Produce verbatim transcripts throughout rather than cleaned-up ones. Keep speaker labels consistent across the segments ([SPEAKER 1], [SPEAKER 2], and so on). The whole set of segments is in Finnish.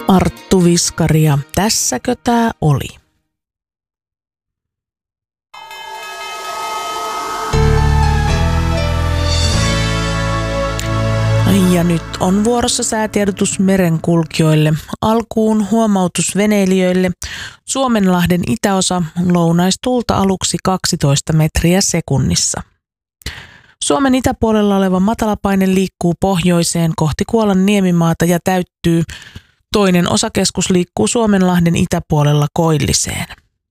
[SPEAKER 1] Arttu Viskari ja Tässäkö tää oli? Ja nyt on vuorossa säätiedotus merenkulkijoille. Alkuun huomautus veneilijöille. Suomenlahden itäosa lounaistuulta aluksi kaksitoista metriä sekunnissa. Suomen itäpuolella oleva matalapaine liikkuu pohjoiseen kohti Kuolan niemimaata ja täyttyy. Toinen osakeskus liikkuu Suomenlahden itäpuolella koilliseen.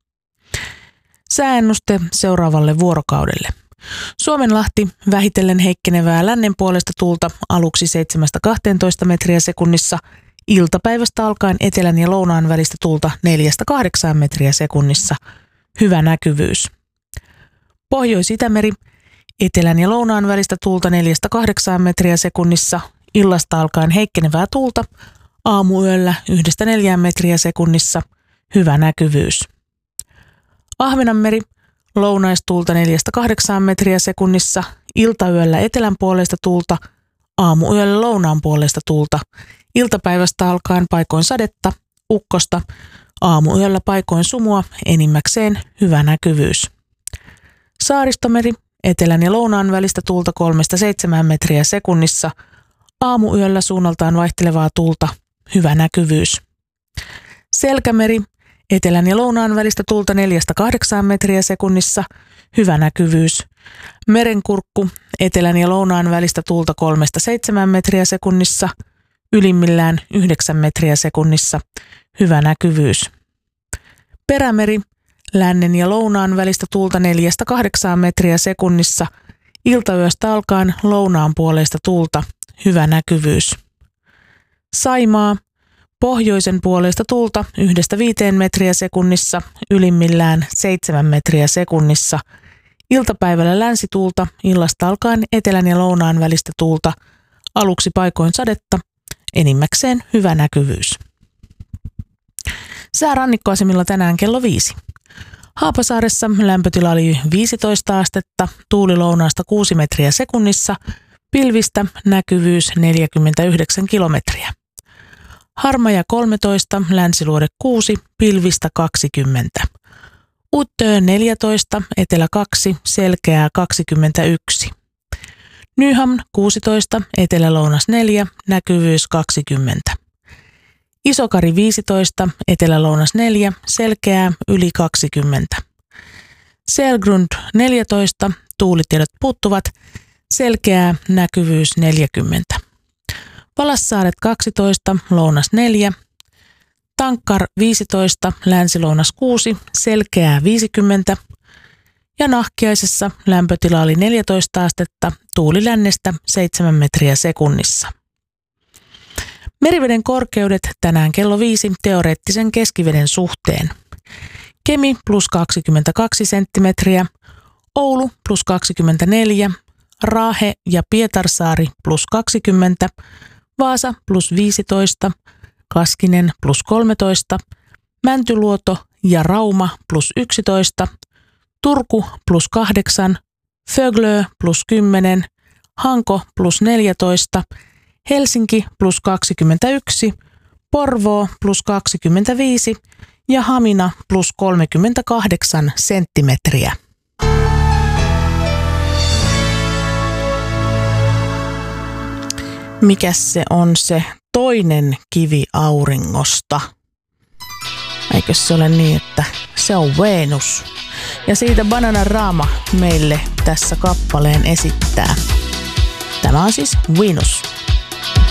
[SPEAKER 1] Sääennuste seuraavalle vuorokaudelle. Suomenlahti vähitellen heikkenevää lännen puolesta tuulta aluksi seitsemästä kahteentoista metriä sekunnissa, iltapäivästä alkaen etelän ja lounaan välistä tuulta neljästä kahdeksaan metriä sekunnissa, hyvä näkyvyys. Pohjois-Itämeri, etelän ja lounaan välistä tuulta neljästä kahdeksaan metriä sekunnissa, illasta alkaen heikkenevää tuulta, aamuyöllä yhdestä neljään metriä sekunnissa, hyvä näkyvyys. Ahvenanmeri, lounaistuulta neljästä kahdeksaan metriä sekunnissa, iltayöllä etelän puolesta tuulta, aamuyöllä lounaan puolesta tuulta, iltapäivästä alkaen paikoin sadetta, ukkosta, aamuyöllä paikoin sumua, enimmäkseen hyvä näkyvyys. Saaristomeri, etelän ja lounaan välistä tuulta kolmesta seitsemään metriä sekunnissa, aamuyöllä suunnaltaan vaihtelevaa tuulta, hyvä näkyvyys. Selkämeri, etelän ja lounaan välistä tuulta neljästä kahdeksaan metriä sekunnissa, hyvä näkyvyys. Merenkurkku, etelän ja lounaan välistä tuulta kolmesta seitsemään metriä sekunnissa, ylimmillään yhdeksän metriä sekunnissa, hyvä näkyvyys. Perämeri, lännen ja lounaan välistä tuulta neljästä kahdeksaan metriä sekunnissa, iltayöstä alkaen lounaan puoleista tuulta, hyvä näkyvyys. Saimaa, pohjoisen puolesta tuulta yhdestä viiteen metriä sekunnissa, ylimmillään seitsemän metriä sekunnissa, iltapäivällä länsituulta, illasta alkaen etelän ja lounaan välistä tuulta, aluksi paikoin sadetta, enimmäkseen hyvä näkyvyys. Sää rannikkoasemilla tänään kello viisi. Haapasaaressa lämpötila oli viisitoista astetta, tuuli lounaasta kuusi metriä sekunnissa, pilvistä näkyvyys neljäkymmentäyhdeksän kilometriä. Harmaja kolmetoista, Länsiluode kuusi, pilvistä kaksikymmentä. Uttöö neljätoista, Etelä kaksi, selkeää kaksikymmentäyksi. Nyham kuusitoista, Etelä-lounas neljä, näkyvyys kaksikymmentä. Isokari viisitoista, Etelä-lounas neljä, selkeää yli kaksikymmentä. Selgrund neljätoista, tuulitiedot puuttuvat, selkeää näkyvyys neljäkymmentä. Valassaaret kaksitoista, lounas neljä, Tankkar viisitoista, länsilounas kuusi, selkeää viisikymmentä ja Nahkiaisessa lämpötila oli neljätoista astetta, tuuli lännestä seitsemän metriä sekunnissa. Meriveden korkeudet tänään kello viisi teoreettisen keskiveden suhteen. Kemi plus kaksikymmentäkaksi senttimetriä, Oulu plus kaksikymmentäneljä, Raahe ja Pietarsaari plus kaksikymmentä, Vaasa plus viisitoista, Kaskinen plus kolmetoista, Mäntyluoto ja Rauma plus yksitoista, Turku plus kahdeksan, Föglö plus kymmenen, Hanko plus neljätoista, Helsinki plus kaksikymmentäyksi, Porvoo plus kaksikymmentäviisi ja Hamina plus kolmekymmentäkahdeksan senttimetriä. Mikäs se on se toinen kivi auringosta? Eikö se ole niin, että se on Venus? Ja siitä Bananarama meille tässä kappaleen esittää. Tämä on siis Venus.